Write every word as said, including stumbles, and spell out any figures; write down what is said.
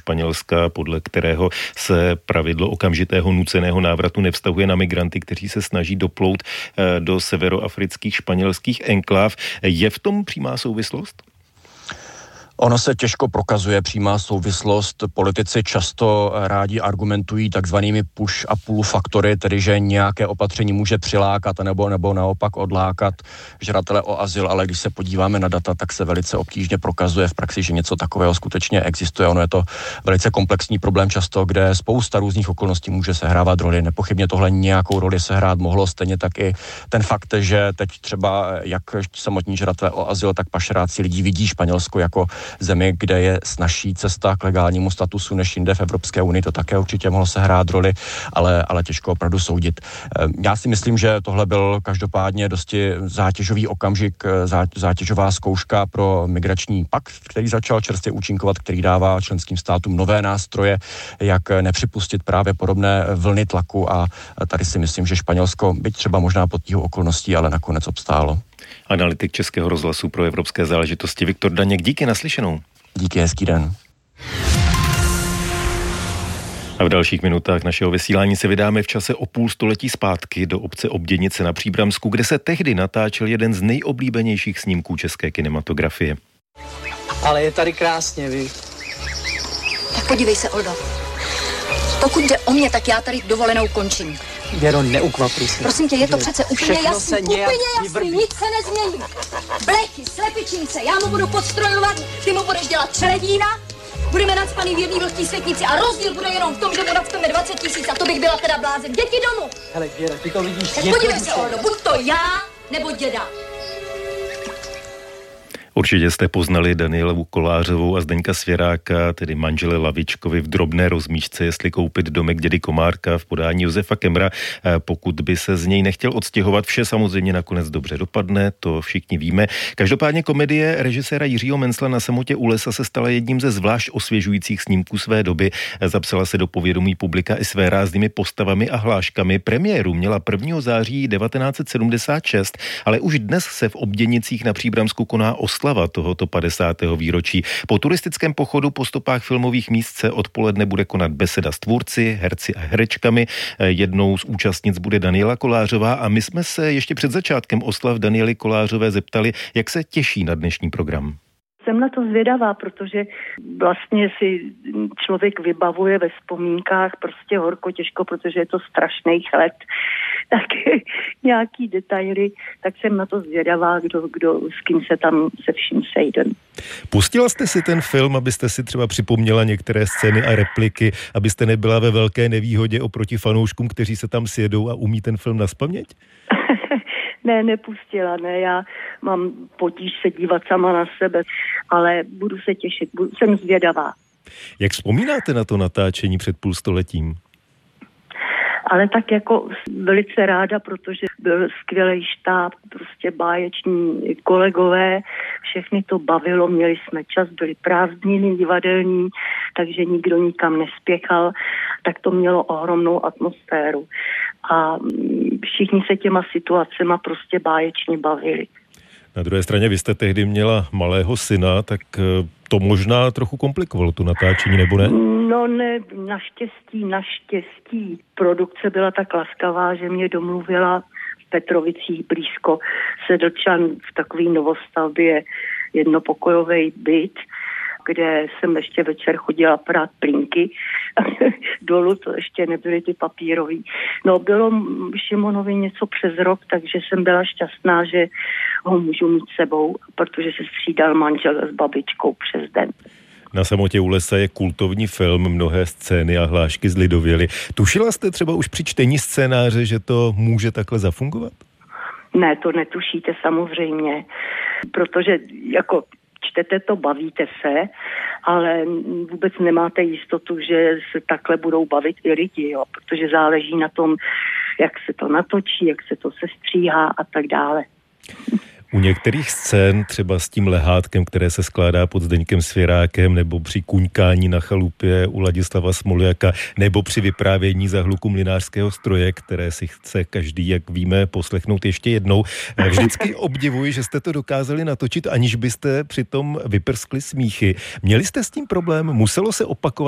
Španělska, podle kterého se pravidlo okamžitého nuceného návratu nevztahuje na migranty, kteří se snaží doplout do severoafrických španělských enkláv. Je v tom přímá souvislost? Ono se těžko prokazuje přímá souvislost. Politici často rádi argumentují takzvanými push a pull faktory, tedy že nějaké opatření může přilákat nebo, nebo naopak odlákat žadatele o azyl, ale když se podíváme na data, tak se velice obtížně prokazuje v praxi, že něco takového skutečně existuje. Ono je to velice komplexní problém často, kde spousta různých okolností může sehrávat roli. Nepochybně tohle nějakou roli sehrát mohlo, stejně tak i ten fakt, že teď třeba jak samotní žadatelé o azyl, tak pašeráci lidí vidí Španělsko jako zemi, kde je snazší cesta k legálnímu statusu než jinde v Evropské unii, to také určitě mohlo sehrát roli, ale, ale těžko opravdu soudit. Já si myslím, že tohle byl každopádně dosti zátěžový okamžik, zátěžová zkouška pro migrační pakt, který začal čerstvě účinkovat, který dává členským státům nové nástroje, jak nepřipustit právě podobné vlny tlaku a tady si myslím, že Španělsko, byť třeba možná pod tíhou okolností, ale nakonec obstálo. Analytik Českého rozhlasu pro evropské záležitosti Viktor Daněk, díky, naslyšenou. Díky, hezký den. A v dalších minutách našeho vysílání se vydáme v čase o půl století zpátky do obce Obděnice na Příbramsku, kde se tehdy natáčel jeden z nejoblíbenějších snímků české kinematografie. Ale je tady krásně, vy. Tak podívej se, Oldo. Pokud jde o mě, tak já tady dovolenou končím. Věro, neukvapruj se. Prosím tě, je to přece úplně jasný, úplně jasný, vyvrbí. nic se nezmění. Blechy, slepičince, já mu budu podstrojovat, ty mu budeš dělat čeledína, budeme nacpaný v jedný vlhký světnici a rozdíl bude jenom v tom, že mu nacpeme dvacet tisíc a to bych byla teda blázen. Děti domů! Hele, Věro, ty to vidíš. Tak podívej se, Oldo, buď to já, nebo děda. Určitě jste poznali Danielu Kolářovou a Zdeňka Svěráka, tedy manžele Lavičkovi v drobné rozmíšce, jestli koupit domek dědy Komárka v podání Josefa Kemra. Pokud by se z něj nechtěl odstěhovat, vše samozřejmě nakonec dobře dopadne, to všichni víme. Každopádně komedie režiséra Jiřího Mencla Na samotě u lesa se stala jedním ze zvlášť osvěžujících snímků své doby. Zapsala se do povědomí publika i své ráznými postavami a hláškami. Premiéru měla prvního září devatenáct set sedmdesát šest, ale už dnes se v Obděnicích na Příbramsku koná oslava tohoto padesátého výročí. Po turistickém pochodu po stopách filmových míst se odpoledne bude konat beseda s tvůrci, herci a herečkami. Jednou z účastnic bude Daniela Kolářová a my jsme se ještě před začátkem oslav Daniely Kolářové zeptali, jak se těší na dnešní program. Jsem na to zvědavá, protože vlastně si člověk vybavuje ve vzpomínkách prostě horko těžko, protože je to strašný let, tak nějaký detaily, tak jsem na to zvědavá, kdo, kdo s kým se tam se vším sejdem. Pustila jste si ten film, abyste si třeba připomněla některé scény a repliky, abyste nebyla ve velké nevýhodě oproti fanouškům, kteří se tam sjedou a umí ten film nazpaměť? Ne, nepustila, ne, já mám potíž se dívat sama na sebe, ale budu se těšit, budu, jsem zvědavá. Jak vzpomínáte na to natáčení před půl stoletím? Ale tak jako velice ráda, protože byl skvělý štáb, prostě báječní kolegové, všechny to bavilo, měli jsme čas, byly prázdniny divadelní, takže nikdo nikam nespěchal, tak to mělo ohromnou atmosféru. A všichni se těma situacema prostě báječně bavili. Na druhé straně vy jste tehdy měla malého syna, tak to možná trochu komplikovalo tu natáčení, nebo ne? No ne, naštěstí, naštěstí. Produkce byla tak laskavá, že mě domluvila v Petrovicích blízko Sedlčan v takový novostavbě jednopokojový byt, kde jsem ještě večer chodila prát plínky. Dolů to ještě nebyly ty papírový. No bylo Šimonovi něco přes rok, takže jsem byla šťastná, že ho můžu mít sebou, protože se střídal manžel s babičkou přes den. Na samotě u lesa je kultovní film, mnohé scény a hlášky zlidověly. Tušila jste třeba už při čtení scénáře, že to může takhle zafungovat? Ne, to netušíte samozřejmě, protože jako čtete to, bavíte se, ale vůbec nemáte jistotu, že se takhle budou bavit i lidi, jo, protože záleží na tom, jak se to natočí, jak se to sestříhá a tak dále. U některých scén, třeba s tím lehátkem, které se skládá pod Zdeňkem Svěrákem, nebo při kuňkání na chalupě u Ladislava Smoljaka, nebo při vyprávění za hluku mlynářského stroje, které si chce každý, jak víme, poslechnout ještě jednou. Vždycky obdivuji, že jste to dokázali natočit, aniž byste přitom vyprskli smíchy. Měli jste s tím problém? Muselo se opakovat